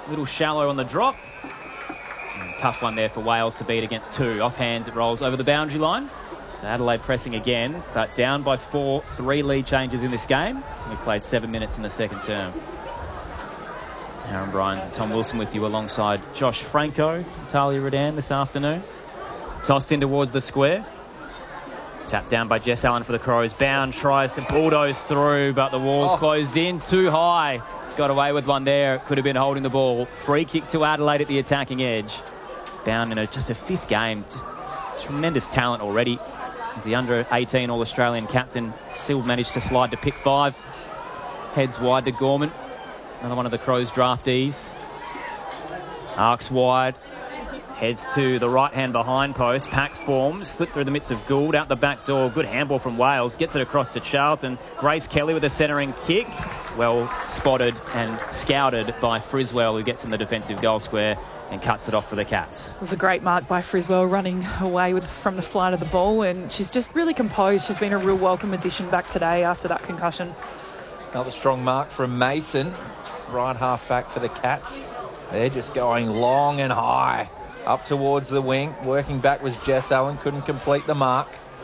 A little shallow on the drop. And a tough one there for Wales to beat against 2. Off hands, it rolls over the boundary line. So Adelaide pressing again, but down by 4. 3 lead changes in this game. We've played 7 minutes in the second term. Aaron Bryans and Tom Wilson with you alongside Josh Franco, Talia Redan this afternoon. Tossed in towards the square. Tapped down by Jess Allen for the Crows. Bound tries to bulldoze through, but the wall's closed in too high. Got away with one there. Could have been holding the ball. Free kick to Adelaide at the attacking edge. Bound in just a 5th game. Just tremendous talent already. As the under-18 All-Australian captain still managed to slide to pick 5. Heads wide to Gorman. Another one of the Crows draftees. Arcs wide. Heads to the right-hand behind post. Pack forms. Slipped through the midst of Gould. Out the back door. Good handball from Wales. Gets it across to Charlton. Grace Kelly with a centering kick. Well spotted and scouted by Friswell, who gets in the defensive goal square and cuts it off for the Cats. It was a great mark by Friswell, running away from the flight of the ball, and she's just really composed. She's been a real welcome addition back today after that concussion. Another strong mark from Mason. Right half back for the Cats. They're just going long and high up towards the wing. Working back was Jess Allen. Couldn't complete the mark.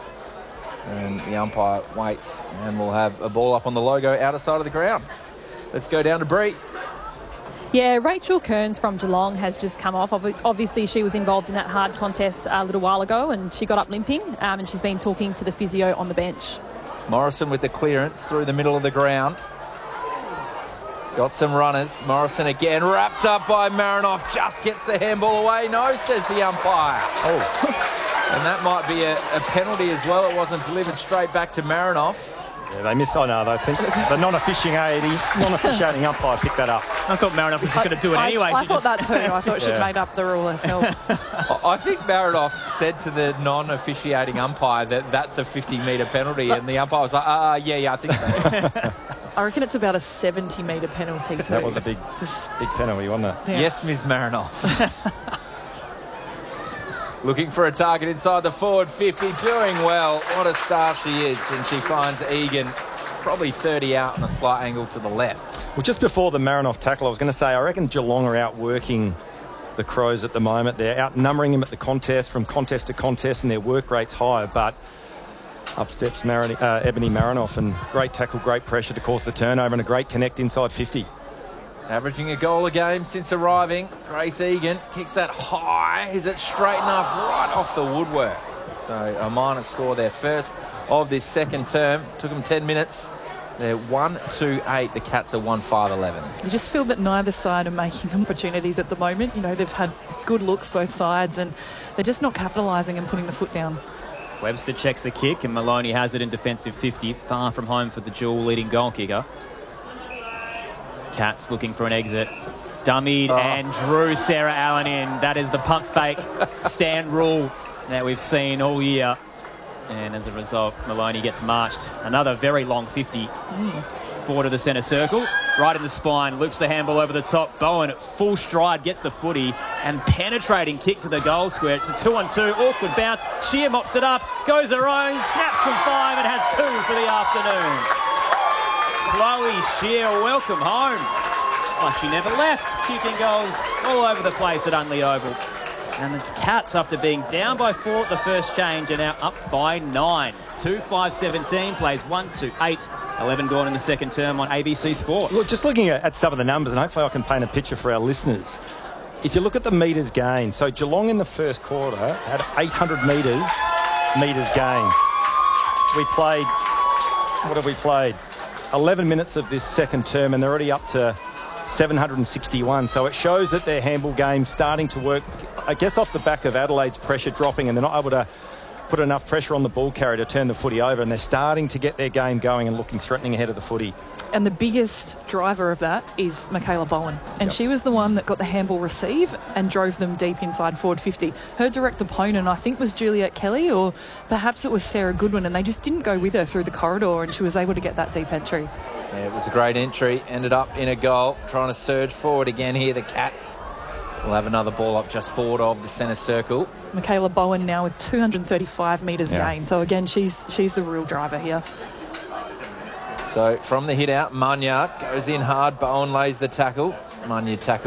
And the umpire waits, and we'll have a ball up on the logo outer side of the ground. Let's go down to Bree. Yeah, Rachel Kearns from Geelong has just come off. Obviously, she was involved in that hard contest a little while ago, and she got up limping, and she's been talking to the physio on the bench. Morrison with the clearance through the middle of the ground. Got some runners. Morrison again, wrapped up by Marinoff. Just gets the handball away. No, says the umpire. And that might be a penalty as well. It wasn't delivered straight back to Marinoff. Yeah, they missed. I know. I think the non-officiating umpire picked that up. I thought Marinoff was just going to do it anyway. I thought that too. I thought she'd made up the rule herself. I think Marinoff said to the non-officiating umpire that that's a 50-metre penalty, and the umpire was like, yeah, I think so. I reckon it's about a 70-metre penalty too. That was a big penalty, wasn't it? Yeah. Yes, Ms. Marinoff. Looking for a target inside the forward 50, doing well. What a star she is, and she finds Egan probably 30 out on a slight angle to the left. Well, just before the Marinoff tackle, I was going to say, I reckon Geelong are outworking the Crows at the moment. They're outnumbering them at the contest, from contest to contest, and their work rate's higher, but up steps Ebony Marinoff, and great tackle, great pressure to cause the turnover, and a great connect inside 50. Averaging a goal a game since arriving. Grace Egan kicks that high. Is it straight enough? Right off the woodwork. So a minus score there. First of this second term. Took them 10 minutes. They're 1-2-8. The Cats are 1-5-11. You just feel that neither side are making opportunities at the moment. You know, they've had good looks both sides, and they're just not capitalising and putting the foot down. Webster checks the kick, and Maloney has it in defensive 50. Far from home for the dual leading goal kicker. Cats looking for an exit. Dummied and drew Sarah Allen in. That is the pump fake stand rule that we've seen all year. And as a result, Maloney gets marched. Another very long 50. Forward to the centre circle. Right in the spine. Loops the handball over the top. Bowen at full stride gets the footy. And penetrating kick to the goal square. It's a 2-on-2. Awkward bounce. Shear mops it up. Goes her own. Snaps from 5 and has 2 for the afternoon. Chloe Shear, welcome home. Oh, she never left. Kicking goals all over the place at Unley Oval. And the Cats, after being down by 4 at the first change, are now up by 9. 2-5-17, plays 1-2-8. 11 gone in the second term on ABC Sport. Look, just looking at some of the numbers, and hopefully I can paint a picture for our listeners. If you look at the metres gained, so Geelong in the first quarter had 800 metres gained. We played, what have we played? 11 minutes of this second term, and they're already up to 761. So it shows that their handball game's starting to work, I guess, off the back of Adelaide's pressure dropping, and they're not able to put enough pressure on the ball carrier to turn the footy over, and they're starting to get their game going and looking threatening ahead of the footy. And the biggest driver of that is Michaela Bowen. And she was the one that got the handball receive and drove them deep inside forward 50. Her direct opponent, I think, was Juliet Kelly, or perhaps it was Sarah Goodwin, and they just didn't go with her through the corridor, and she was able to get that deep entry. Yeah, it was a great entry. Ended up in a goal. Trying to surge forward again here, the Cats. We'll have another ball up just forward of the centre circle. Michaela Bowen now with 235 metres gained. So, again, she's the real driver here. So from the hit out, Munyard goes in hard. Bowen lays the tackle. Munyard tackle